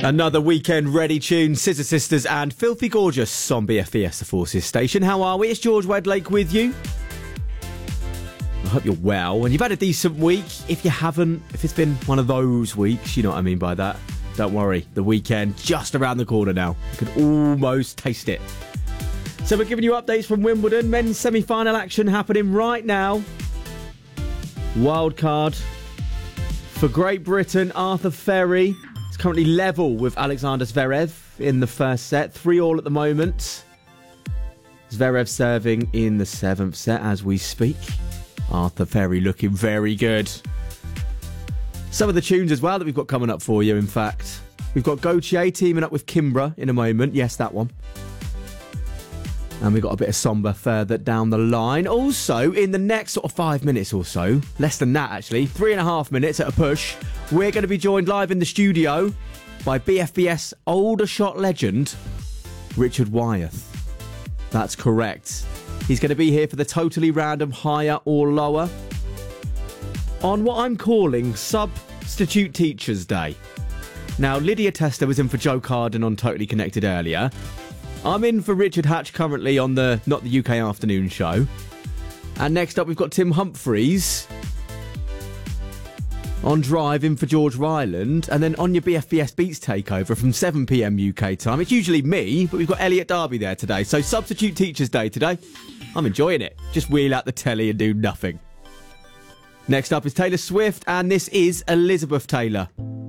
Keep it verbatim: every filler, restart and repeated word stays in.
Another weekend-ready tune, Scissor Sisters and Filthy Gorgeous on B F B S, the Forces station. How are we? It's George Wedlake with you. I hope you're well and you've had a decent week. If you haven't, if it's been one of those weeks, you know what I mean by that. Don't worry, the weekend just around the corner now. You can almost taste it. So we're giving you updates from Wimbledon. Men's semi-final action happening right now. Wild card for Great Britain, Arthur Ferry. It's currently level with Alexander Zverev in the first set. Three all at the moment. Zverev serving in the seventh set as we speak. Arthur Ferry looking very good. Some of the tunes as well that we've got coming up for you, in fact. We've got Gautier teaming up with Kimbra in a moment. Yes, that one. And we've got a bit of Somber further down the line. Also, in the next sort of five minutes or so, less than that actually, three and a half minutes at a push, we're going to be joined live in the studio by B F B S older shot legend, Richard Wyeth. That's correct. He's going to be here for the totally random higher or lower on what I'm calling Substitute Teachers Day. Now, Lydia Tester was in for Joe Carden on Totally Connected earlier. I'm in for Richard Hatch currently on the Not the U K Afternoon show. And next up we've got Tim Humphries on Drive in for George Ryland. And then on your B F B S Beats takeover from seven p.m. U K time. It's usually me, but we've got Elliot Darby there today. So Substitute Teachers Day today. I'm enjoying it. Just wheel out the telly and do nothing. Next up is Taylor Swift, and this is Elizabeth Taylor.